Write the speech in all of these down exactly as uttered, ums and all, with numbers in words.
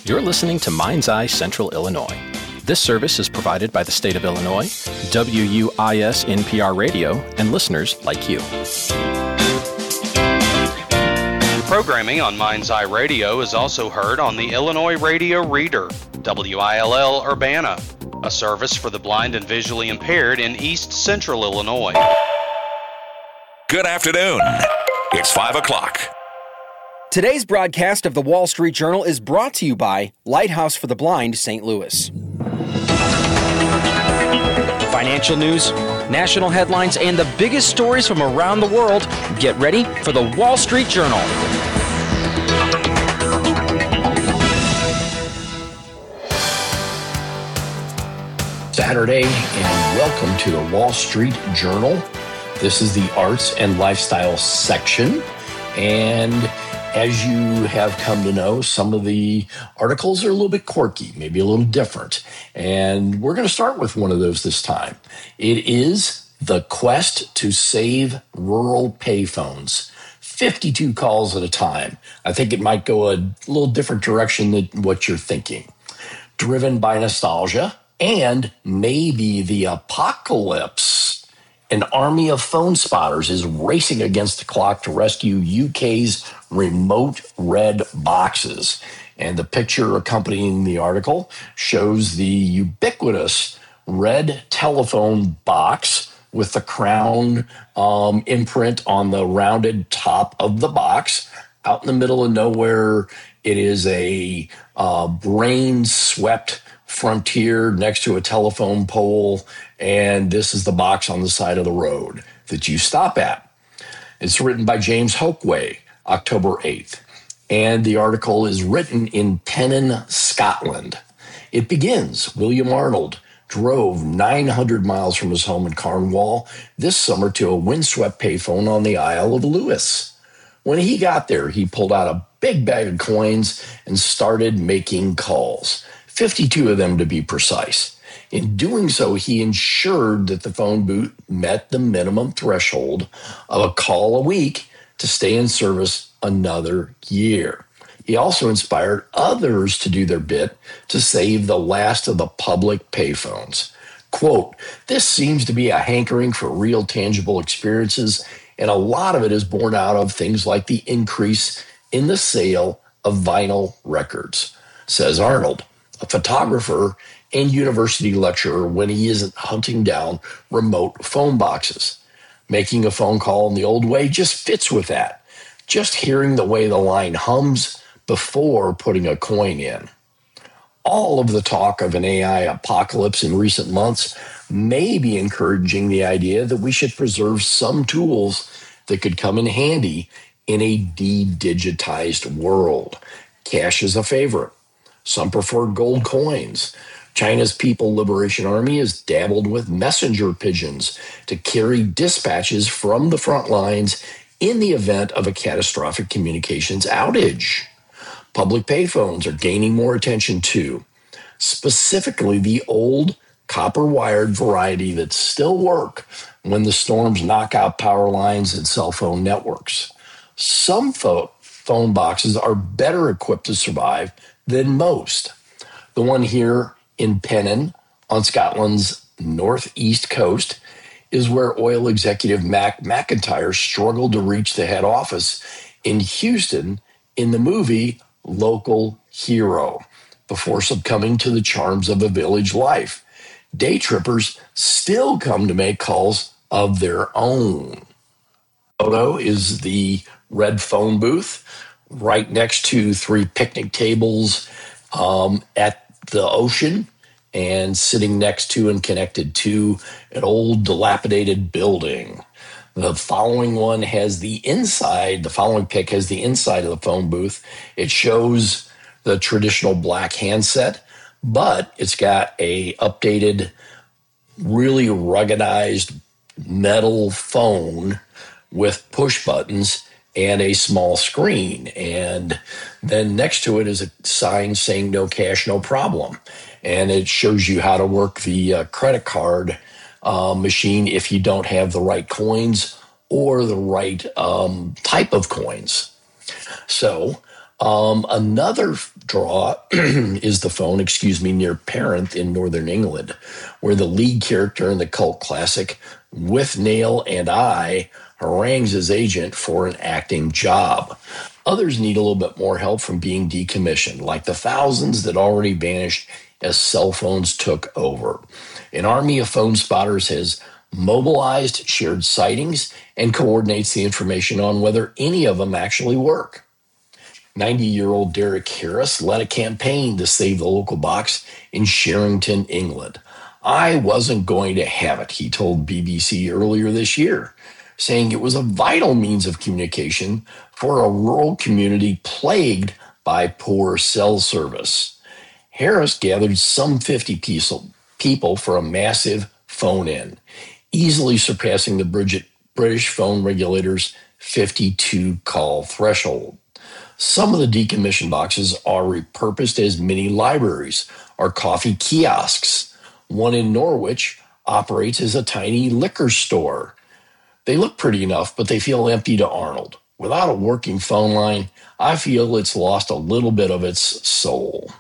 You're listening to Mind's Eye Central Illinois. This service is provided by the state of Illinois, W U I S N P R Radio, and listeners like you. Programming on Mind's Eye Radio is also heard on the Illinois Radio Reader, W I L L Urbana, a service for the blind and visually impaired in East Central Illinois. Good afternoon. It's five o'clock. Today's broadcast of the Wall Street Journal is brought to you by Lighthouse for the Blind, Saint Louis. Financial news, national headlines, and the biggest stories from around the world. Get ready for the Wall Street Journal. Saturday, and welcome to the Wall Street Journal. This is the arts and lifestyle section, and as you have come to know, some of the articles are a little bit quirky, maybe a little different. And we're going to start with one of those this time. It is the quest to save rural payphones. fifty-two calls at a time. I think it might go a little different direction than what you're thinking. Driven by nostalgia and maybe the apocalypse. An army of phone spotters is racing against the clock to rescue U K's remote red boxes. And the picture accompanying the article shows the ubiquitous red telephone box with the crown um, imprint on the rounded top of the box. Out in the middle of nowhere, it is a uh, brain-swept frontier next to a telephone pole, and this is the box on the side of the road that you stop at. It's written by James Hokeway, October eighth, and the article is written in Pennon, Scotland. It begins, William Arnold drove nine hundred miles from his home in Cornwall this summer to a windswept payphone on the Isle of Lewis. When he got there, he pulled out a big bag of coins and started making calls. fifty-two of them to be precise. In doing so, he ensured that the phone booth met the minimum threshold of a call a week to stay in service another year. He also inspired others to do their bit to save the last of the public payphones. Quote, "This seems to be a hankering for real tangible experiences, and a lot of it is born out of things like the increase in the sale of vinyl records," says Arnold, a photographer and university lecturer when he isn't hunting down remote phone boxes. Making a phone call in the old way just fits with that. Just hearing the way the line hums before putting a coin in. All of the talk of an A I apocalypse in recent months may be encouraging the idea that we should preserve some tools that could come in handy in a de-digitized world. Cash is a favorite. Some prefer gold coins. China's People Liberation Army has dabbled with messenger pigeons to carry dispatches from the front lines in the event of a catastrophic communications outage. Public payphones are gaining more attention too, specifically the old copper-wired variety that still work when the storms knock out power lines and cell phone networks. Some fo- phone boxes are better equipped to survive than most. The one here in Pennon on Scotland's northeast coast is where oil executive Mac McIntyre struggled to reach the head office in Houston in the movie Local Hero before succumbing to the charms of a village life. Day trippers still come to make calls of their own. Photo is the red phone booth right next to three picnic tables um, at the ocean and sitting next to and connected to an old dilapidated building. The following one has the inside, the following pic has the inside of the phone booth. It shows the traditional black handset, but it's got a updated, really ruggedized metal phone with push buttons and a small screen. And then next to it is a sign saying no cash, no problem. And it shows you how to work the uh, credit card uh, machine if you don't have the right coins or the right um, type of coins. So Um, another draw is the phone, excuse me, near Parent in Northern England, where the lead character in the cult classic Withnail and I harangues his agent for an acting job. Others need a little bit more help from being decommissioned, like the thousands that already vanished as cell phones took over. An army of phone spotters has mobilized, shared sightings, and coordinates the information on whether any of them actually work. ninety-year-old Derek Harris led a campaign to save the local box in Sherrington, England. I wasn't going to have it, he told B B C earlier this year, saying it was a vital means of communication for a rural community plagued by poor cell service. Harris gathered some fifty people for a massive phone-in, easily surpassing the British phone regulator's fifty-two call threshold. Some of the decommissioned boxes are repurposed as mini libraries or coffee kiosks. One in Norwich operates as a tiny liquor store. They look pretty enough, but they feel empty to Arnold. Without a working phone line, I feel it's lost a little bit of its soul.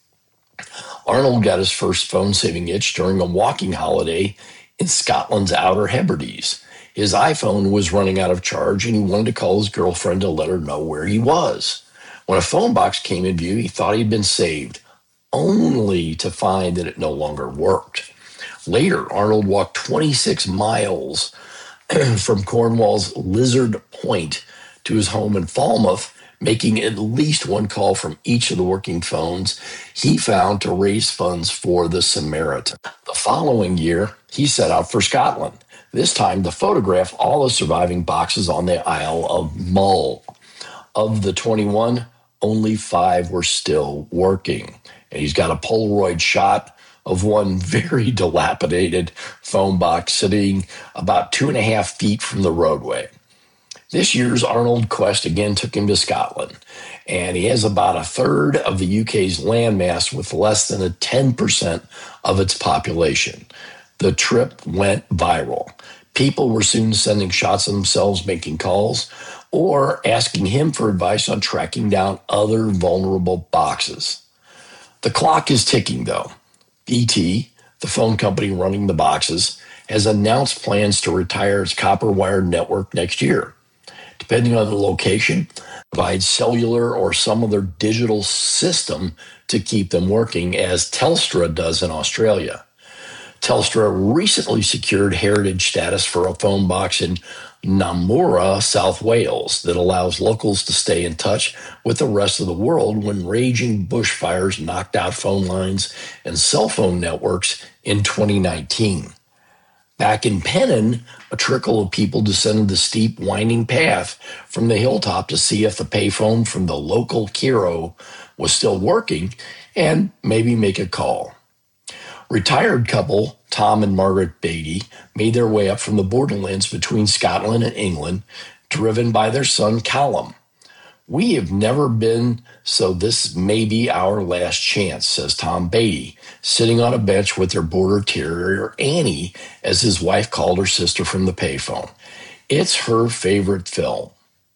Arnold got his first phone-saving itch during a walking holiday in Scotland's Outer Hebrides. His iPhone was running out of charge, and he wanted to call his girlfriend to let her know where he was. When a phone box came in view, he thought he'd been saved, only to find that it no longer worked. Later, Arnold walked twenty-six miles from Cornwall's Lizard Point to his home in Falmouth, making at least one call from each of the working phones he found to raise funds for the Samaritan. The following year, he set out for Scotland, this time to photograph all the surviving boxes on the Isle of Mull. Of the twenty-one, only five were still working. And he's got a Polaroid shot of one very dilapidated phone box sitting about two and a half feet from the roadway. This year's Arnold quest again took him to Scotland, and he has about a third of the U K's landmass with less than a ten percent of its population. The trip went viral. People were soon sending shots of themselves making calls or asking him for advice on tracking down other vulnerable boxes. The clock is ticking, though. B T, the phone company running the boxes, has announced plans to retire its copper-wired network next year. Depending on the location, provide cellular or some other digital system to keep them working, as Telstra does in Australia. Telstra recently secured heritage status for a phone box in Namura, South Wales, that allows locals to stay in touch with the rest of the world when raging bushfires knocked out phone lines and cell phone networks in twenty nineteen. Back in Pennon, a trickle of people descended the steep, winding path from the hilltop to see if the payphone from the local Kiro was still working and maybe make a call. Retired couple Tom and Margaret Beatty made their way up from the borderlands between Scotland and England, driven by their son Callum. "We have never been, so this may be our last chance," says Tom Beatty, sitting on a bench with their border terrier Annie, as his wife called her sister from the payphone. It's her favorite film.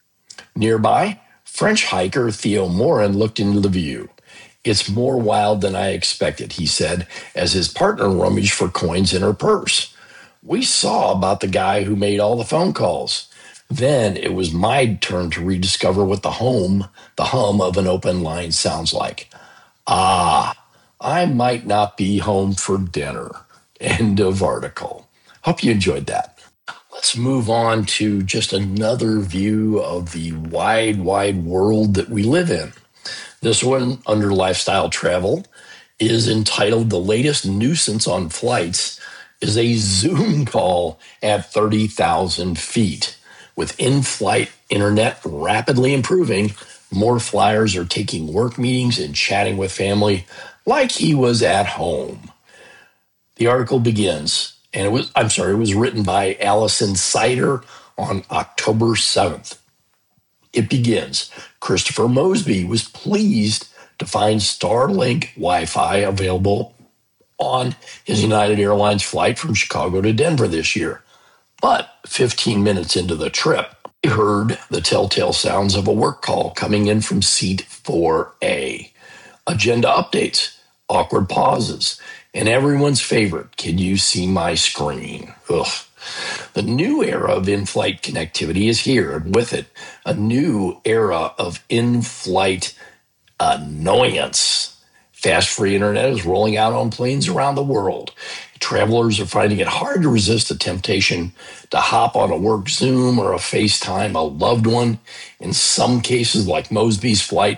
Nearby, French hiker Theo Morin looked into the view. "It's more wild than I expected," he said, as his partner rummaged for coins in her purse. "We saw about the guy who made all the phone calls. Then it was my turn to rediscover what the home, the hum of an open line sounds like. Ah, I might not be home for dinner." End of article. Hope you enjoyed that. Let's move on to just another view of the wide, wide world that we live in. This one, under lifestyle travel, is entitled "The Latest Nuisance on Flights is a Zoom Call at thirty thousand feet. With in-flight internet rapidly improving, more flyers are taking work meetings and chatting with family like he was at home." The article begins, and it was, I'm sorry, it was written by Allison Sider on October seventh. It begins, "Christopher Mosby was pleased to find Starlink Wi-Fi available on his United Airlines flight from Chicago to Denver this year. But fifteen minutes into the trip, You heard the telltale sounds of a work call coming in from seat four A. Agenda updates, awkward pauses, and everyone's favorite, can you see my screen? Ugh. The new era of in-flight connectivity is here, and with it, a new era of in-flight annoyance. Fast free internet is rolling out on planes around the world. Travelers are finding it hard to resist the temptation to hop on a work Zoom or a FaceTime a loved one, in some cases like Mosby's flight,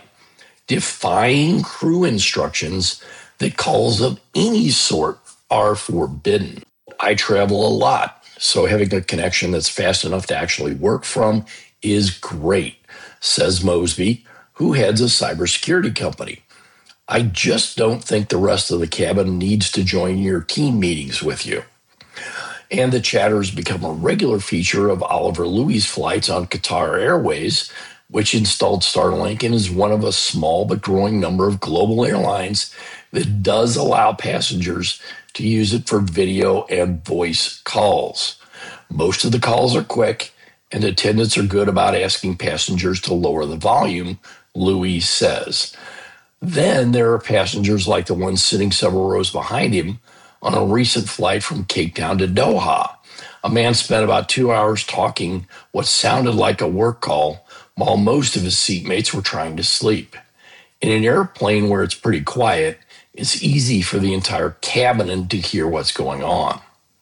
defying crew instructions that calls of any sort are forbidden. I travel a lot, so having a connection that's fast enough to actually work from is great, says Mosby, who heads a cybersecurity company. I just don't think the rest of the cabin needs to join your team meetings with you. And the chatter has become a regular feature of Oliver Louis' flights on Qatar Airways, which installed Starlink and is one of a small but growing number of global airlines that does allow passengers to use it for video and voice calls. Most of the calls are quick, and attendants are good about asking passengers to lower the volume, Louis says. Then there are passengers like the one sitting several rows behind him on a recent flight from Cape Town to Doha. A man spent about two hours talking what sounded like a work call while most of his seatmates were trying to sleep. In an airplane where it's pretty quiet, it's easy for the entire cabin to hear what's going on.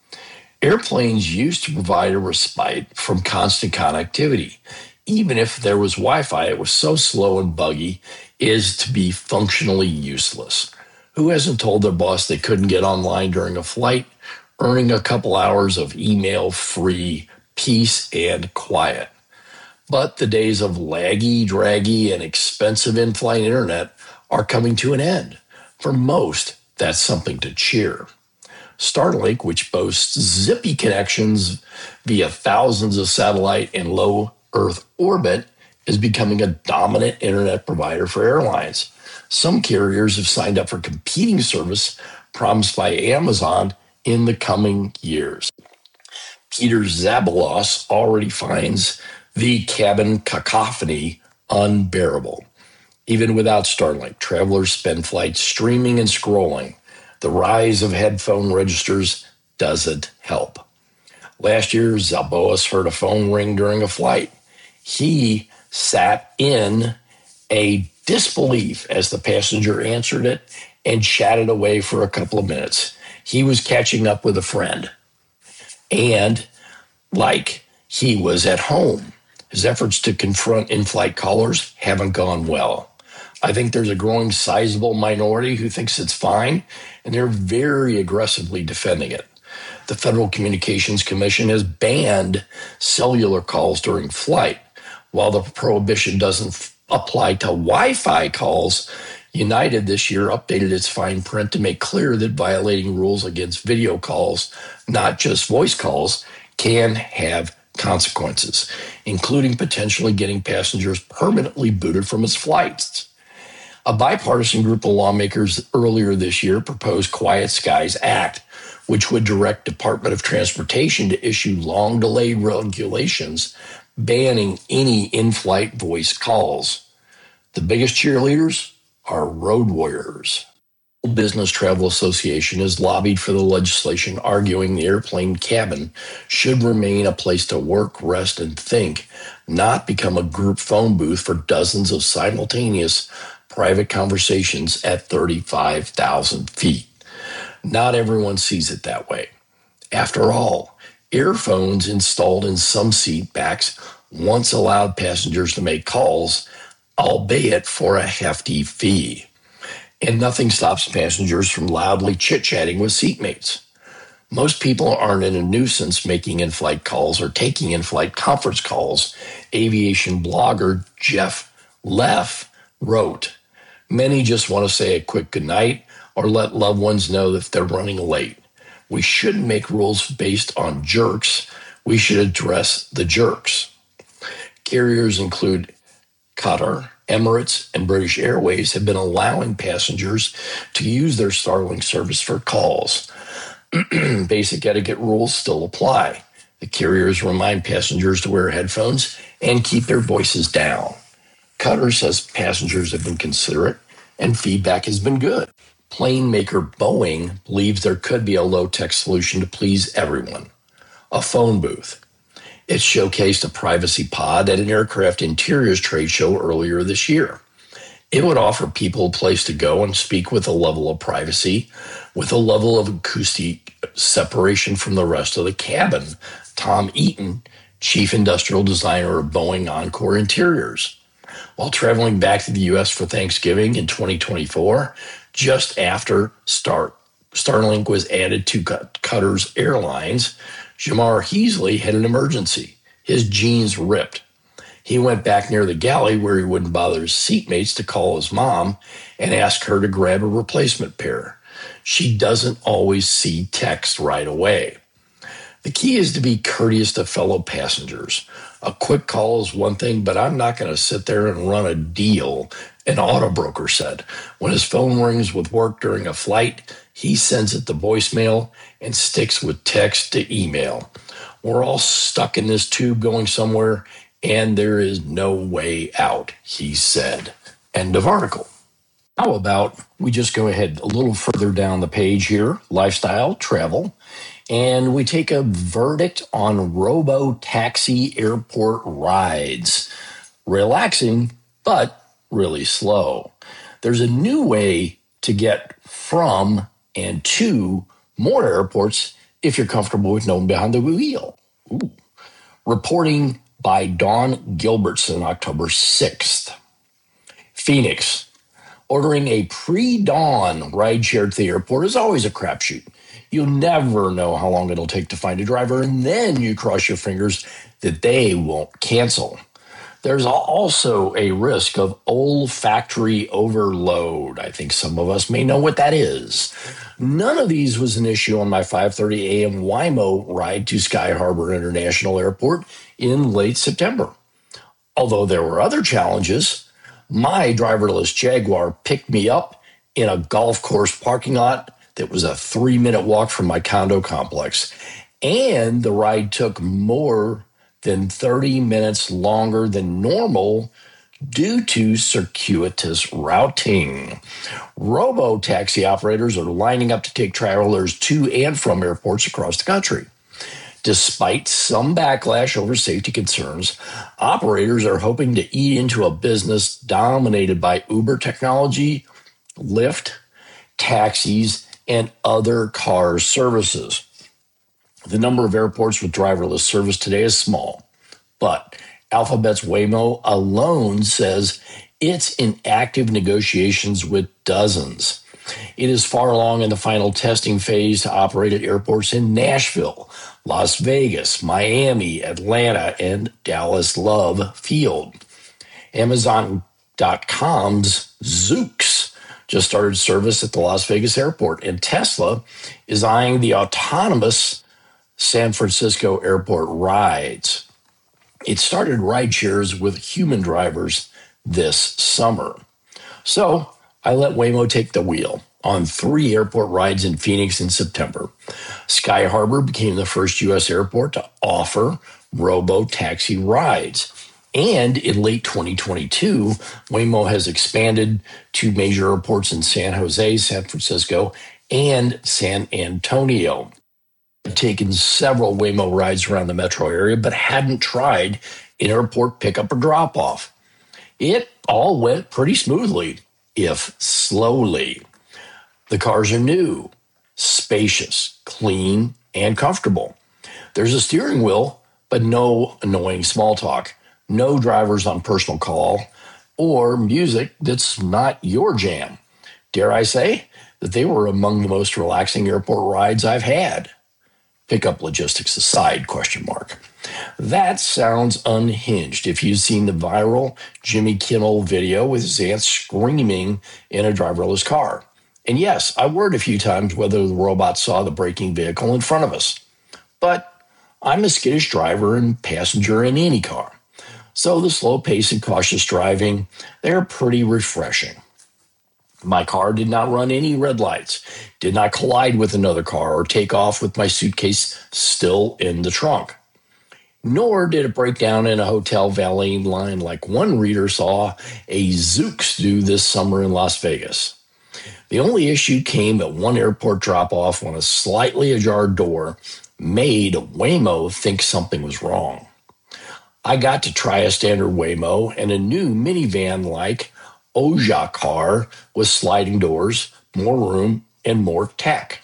Airplanes used to provide a respite from constant connectivity. Even if there was Wi-Fi, it was so slow and buggy as to be functionally useless. Who hasn't told their boss they couldn't get online during a flight, earning a couple hours of email-free peace and quiet? But the days of laggy, draggy, and expensive in-flight internet are coming to an end. For most, that's something to cheer. Starlink, which boasts zippy connections via thousands of satellite and low Earth orbit, is becoming a dominant internet provider for airlines. Some carriers have signed up for competing service promised by Amazon in the coming years. Peter Zabalos already finds the cabin cacophony unbearable. Even without Starlink, travelers spend flights streaming and scrolling. The rise of headphone registers doesn't help. Last year, Zabalos heard a phone ring during a flight. He sat in a disbelief as the passenger answered it and chatted away for a couple of minutes. He was catching up with a friend, and like he was at home. His efforts to confront in-flight callers haven't gone well. I think there's a growing sizable minority who thinks it's fine, and they're very aggressively defending it. The Federal Communications Commission has banned cellular calls during flight. While the prohibition doesn't f- apply to Wi-Fi calls, United this year updated its fine print to make clear that violating rules against video calls, not just voice calls, can have consequences, including potentially getting passengers permanently booted from its flights. A bipartisan group of lawmakers earlier this year proposed Quiet Skies Act, which would direct Department of Transportation to issue long-delayed regulations banning any in-flight voice calls. The biggest cheerleaders are road warriors. The Business Travel Association has lobbied for the legislation, arguing the airplane cabin should remain a place to work, rest, and think, not become a group phone booth for dozens of simultaneous private conversations at thirty-five thousand feet. Not everyone sees it that way. After all, earphones installed in some seat backs once allowed passengers to make calls, albeit for a hefty fee. And nothing stops passengers from loudly chit-chatting with seatmates. Most people aren't in a nuisance making in-flight calls or taking in-flight conference calls. Aviation blogger Jeff Leff wrote, "Many just want to say a quick goodnight or let loved ones know that they're running late. We shouldn't make rules based on jerks. We should address the jerks." Carriers include Qatar, Emirates, and British Airways have been allowing passengers to use their Starlink service for calls. Basic etiquette rules still apply. The carriers remind passengers to wear headphones and keep their voices down. Cutter says passengers have been considerate and feedback has been good. Plane maker Boeing believes there could be a low-tech solution to please everyone. A phone booth. It showcased a privacy pod at an aircraft interiors trade show earlier this year. It would offer people a place to go and speak with a level of privacy, with a level of acoustic separation from the rest of the cabin. Tom Eaton, chief industrial designer of Boeing Encore Interiors. While traveling back to the U S for Thanksgiving in twenty twenty-four, just after Star, Starlink was added to Cutter's Airlines, Jamar Heasley had an emergency. His jeans ripped. He went back near the galley where he wouldn't bother his seatmates to call his mom and ask her to grab a replacement pair. She doesn't always see text right away. The key is to be courteous to fellow passengers. A quick call is one thing, but I'm not going to sit there and run a deal, an auto broker said. When his phone rings with work during a flight, he sends it to voicemail and sticks with text to email. We're all stuck in this tube going somewhere, and there is no way out, he said. End of article. How about we just go ahead a little further down the page here, lifestyle, travel, and we take a verdict on robo-taxi airport rides. Relaxing, but really slow. There's a new way to get from and to more airports if you're comfortable with no one behind the wheel. Ooh. Reporting by Dawn Gilbertson, October sixth. Phoenix. Ordering a pre-dawn rideshare at the airport is always a crapshoot. You'll never know how long it'll take to find a driver, and then you cross your fingers that they won't cancel. There's also a risk of olfactory overload. I think some of us may know what that is. None of these was an issue on my five thirty a.m. Waymo ride to Sky Harbor International Airport in late September. Although there were other challenges, my driverless Jaguar picked me up in a golf course parking lot that was a three-minute walk from my condo complex, and the ride took more than thirty minutes longer than normal due to circuitous routing. Robo-taxi operators are lining up to take travelers to and from airports across the country. Despite some backlash over safety concerns, operators are hoping to eat into a business dominated by Uber technology, Lyft, taxis, and other car services. The number of airports with driverless service today is small, but Alphabet's Waymo alone says it's in active negotiations with dozens. It is far along in the final testing phase to operate at airports in Nashville, Las Vegas, Miami, Atlanta, and Dallas Love Field. Amazon dot com's Zoox just started service at the Las Vegas airport, and Tesla is eyeing the autonomous San Francisco airport rides. It started ride shares with human drivers this summer. So I let Waymo take the wheel on three airport rides in Phoenix in September. Sky Harbor became the first U S airport to offer robo-taxi rides. And in late twenty twenty-two, Waymo has expanded to major airports in San Jose, San Francisco, and San Antonio. I've taken several Waymo rides around the metro area, but hadn't tried an airport pickup or drop-off. It all went pretty smoothly, if slowly. The cars are new, spacious, clean, and comfortable. There's a steering wheel, but no annoying small talk. No drivers on personal call or music that's not your jam. Dare I say that they were among the most relaxing airport rides I've had. Pickup logistics aside, question mark. That sounds unhinged. If you've seen the viral Jimmy Kimmel video with his aunt screaming in a driverless car. And yes, I worried a few times whether the robot saw the braking vehicle in front of us. But I'm a skittish driver and passenger in any car. So the slow pace and cautious driving, they're pretty refreshing. My car did not run any red lights, did not collide with another car, or take off with my suitcase still in the trunk. nor did it break down in a hotel valeting line like one reader saw a Zooks do this summer in Las Vegas. The only issue came at one airport drop-off when a slightly ajar door made Waymo think something was wrong. I got to try a standard Waymo and a new minivan-like Oja car with sliding doors, more room, and more tech.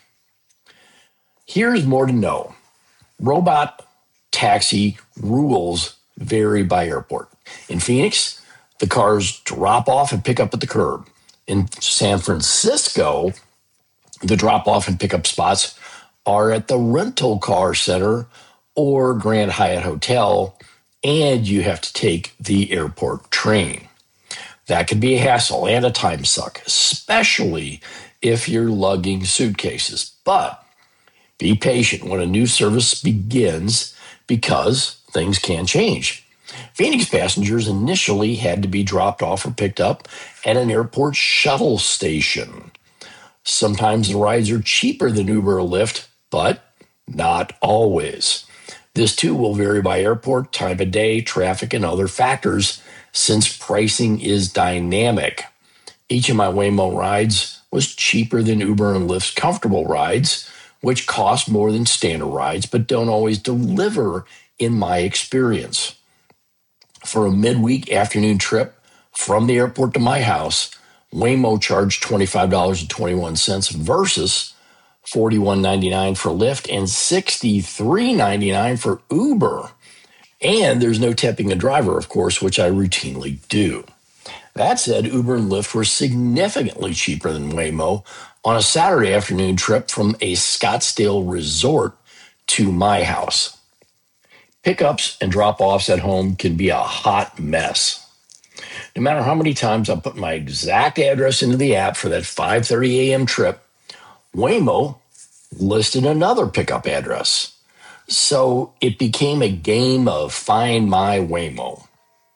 Here's more to know. Robot taxi rules vary by airport. In Phoenix, the cars drop off and pick up at the curb. In San Francisco, the drop-off and pickup spots are at the rental car center or Grand Hyatt Hotel, and you have to take the airport train. That could be a hassle and a time suck, especially if you're lugging suitcases. But be patient when a new service begins because things can change. Phoenix passengers initially had to be dropped off or picked up at an airport shuttle station. Sometimes the rides are cheaper than Uber or Lyft, but not always. This too will vary by airport, time of day, traffic, and other factors since pricing is dynamic. Each of my Waymo rides was cheaper than Uber and Lyft's comfortable rides, which cost more than standard rides but don't always deliver in my experience. For a midweek afternoon trip from the airport to my house, Waymo charged twenty-five dollars and twenty-one cents versus forty-one ninety-nine for Lyft and sixty-three ninety-nine for Uber. And there's no tipping a driver, of course, which I routinely do. That said, Uber and Lyft were significantly cheaper than Waymo on a Saturday afternoon trip from a Scottsdale resort to my house. Pickups and drop-offs at home can be a hot mess. No matter how many times I put my exact address into the app for that five thirty a.m. trip, Waymo listed another pickup address. So it became a game of find my Waymo.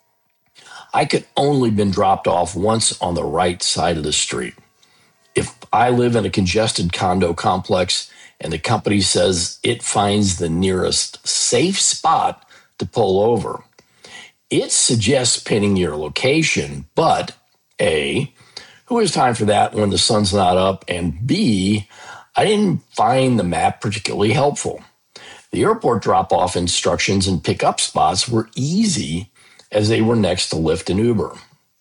I could only been dropped off once on the right side of the street. If I live in a congested condo complex and the company says it finds the nearest safe spot to pull over, it suggests pinning your location, but A, who has time for that when the sun's not up? And B, I didn't find the map particularly helpful. The airport drop-off instructions and pickup spots were easy as they were next to Lyft and Uber.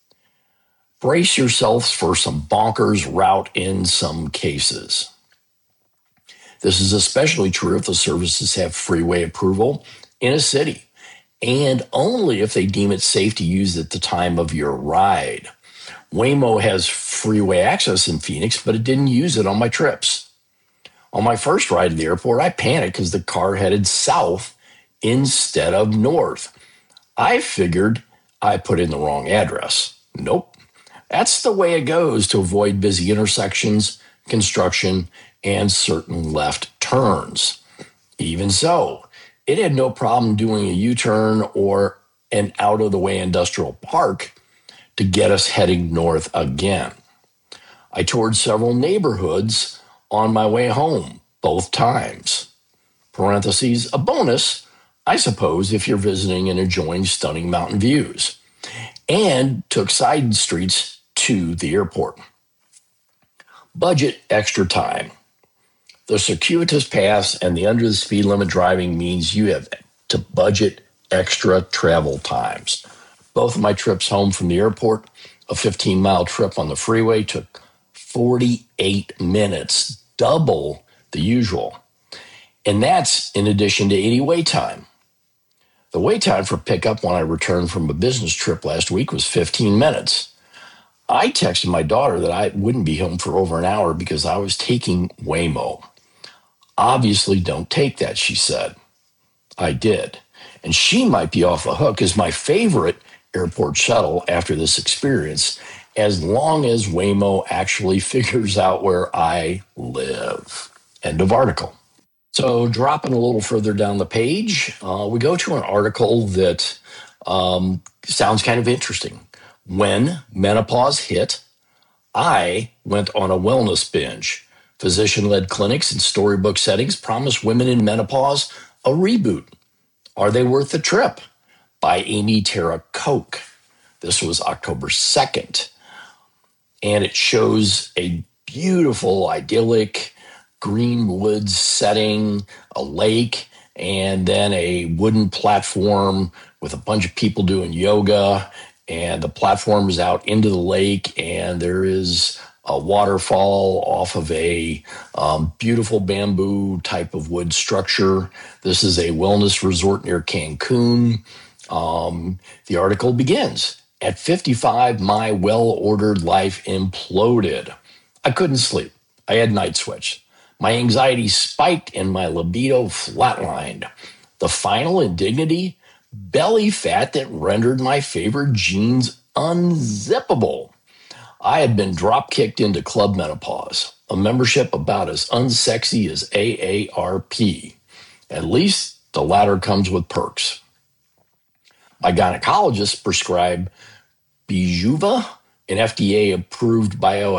Brace yourselves for some bonkers route in some cases. This is especially true if the services have freeway approval in a city, and only if they deem it safe to use at the time of your ride. Waymo has freeway access in Phoenix, but it didn't use it on my trips. On my first ride to the airport, I panicked because the car headed south instead of north. I figured I put in the wrong address. Nope. That's the way it goes to avoid busy intersections, construction, and certain left turns. Even so, it had no problem doing a U-turn or an out-of-the-way industrial park to get us heading north again. I toured several neighborhoods on my way home, both times. Parentheses, a bonus, I suppose, if you're visiting and enjoying stunning mountain views. And took side streets to the airport. Budget extra time. The circuitous paths and the under the speed limit driving means you have to budget extra travel times. Both of my trips home from the airport, a fifteen-mile trip on the freeway, took forty-eight minutes, double the usual. And that's in addition to any wait time. The wait time for pickup when I returned from a business trip last week was fifteen minutes. I texted my daughter that I wouldn't be home for over an hour because I was taking Waymo. Obviously, don't take that, she said. I did. And she might be off the hook as my favorite airport shuttle after this experience, as long as Waymo actually figures out where I live. End of article. So dropping a little further down the page, uh, we go to an article that um, sounds kind of interesting. When menopause hit, I went on a wellness binge. Physician-led clinics in storybook settings promise women in menopause a reboot. Are They Worth the Trip? By Amy Tara Koch. This was October second. And it shows a beautiful, idyllic green woods setting, a lake, and then a wooden platform with a bunch of people doing yoga. And the platform is out into the lake, and there is a waterfall off of a um, beautiful bamboo type of wood structure. This is a wellness resort near Cancun. Um, the article begins, at fifty-five, my well-ordered life imploded. I couldn't sleep. I had night sweats. My anxiety spiked and my libido flatlined. The final indignity, belly fat that rendered my favorite jeans unzippable. I had been drop-kicked into club menopause, a membership about as unsexy as A A R P. At least the latter comes with perks. My gynecologist prescribed Bijuva, an F D A-approved bio